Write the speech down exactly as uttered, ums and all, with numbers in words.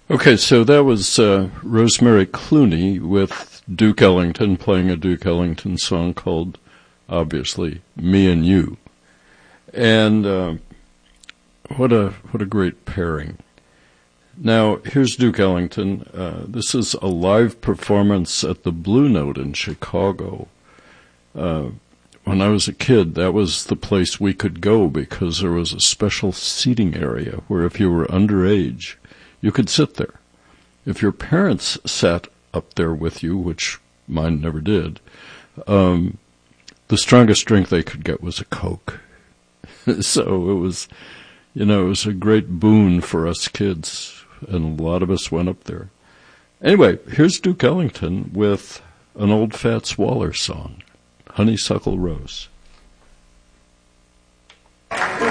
Okay, so that was uh, Rosemary Clooney with Duke Ellington playing a Duke Ellington song called, obviously, Me and You. And uh, what a what a great pairing. Now, here's Duke Ellington. Uh, this is a live performance at the Blue Note in Chicago. Uh, when I was a kid, that was the place we could go because there was a special seating area where if you were underage, you could sit there. If your parents sat up there with you, which mine never did, um, the strongest drink they could get was a Coke. So it was, you know, it was a great boon for us kids, and a lot of us went up there. Anyway, here's Duke Ellington with an old Fats Waller song, Honeysuckle Rose.